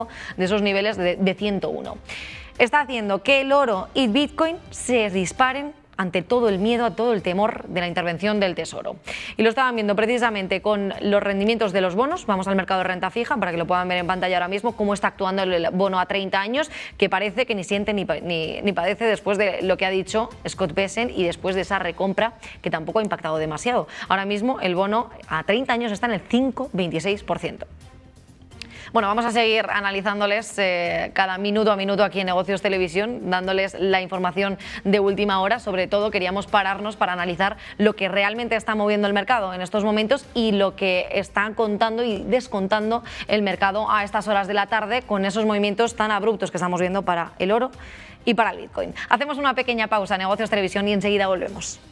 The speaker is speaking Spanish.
de esos niveles de 101. Está haciendo que el oro y Bitcoin se disparen ante todo el miedo, a todo el temor de la intervención del Tesoro. Y lo estaban viendo precisamente con los rendimientos de los bonos. Vamos al mercado de renta fija para que lo puedan ver en pantalla ahora mismo, cómo está actuando el bono a 30 años, que parece que ni siente ni padece después de lo que ha dicho Scott Bessent y después de esa recompra que tampoco ha impactado demasiado. Ahora mismo el bono a 30 años está en el 5,26%. Bueno, vamos a seguir analizándoles cada minuto a minuto aquí en Negocios Televisión, dándoles la información de última hora. Sobre todo queríamos pararnos para analizar lo que realmente está moviendo el mercado en estos momentos y lo que está contando y descontando el mercado a estas horas de la tarde, con esos movimientos tan abruptos que estamos viendo para el oro y para el Bitcoin. Hacemos una pequeña pausa en Negocios Televisión y enseguida volvemos.